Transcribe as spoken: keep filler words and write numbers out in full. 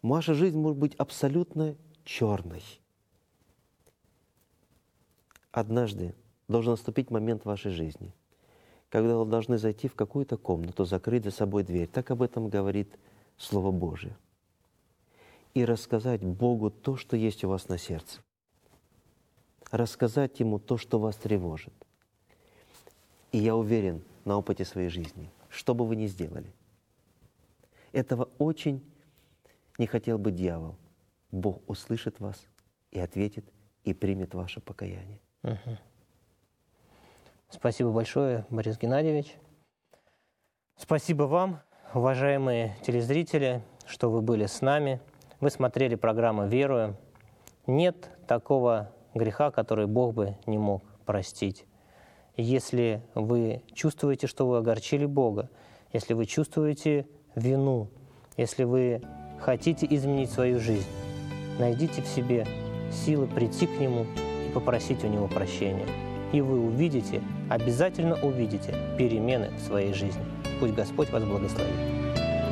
Ваша жизнь может быть абсолютно черной. Однажды должен наступить момент в вашей жизни, когда вы должны зайти в какую-то комнату, закрыть за собой дверь. Так об этом говорит Слово Божие. И рассказать Богу то, что есть у вас на сердце. Рассказать Ему то, что вас тревожит. И я уверен на опыте своей жизни, что бы вы ни сделали, этого очень не хотел бы дьявол. Бог услышит вас и ответит, и примет ваше покаяние. Угу. Спасибо большое, Борис Геннадьевич. Спасибо вам, уважаемые телезрители, что вы были с нами. Вы смотрели программу «Верую». Нет такого греха, который Бог бы не мог простить. Если вы чувствуете, что вы огорчили Бога, если вы чувствуете вину, если вы хотите изменить свою жизнь, найдите в себе силы прийти к Нему и попросить у Него прощения. И вы увидите, обязательно увидите перемены в своей жизни. Пусть Господь вас благословит.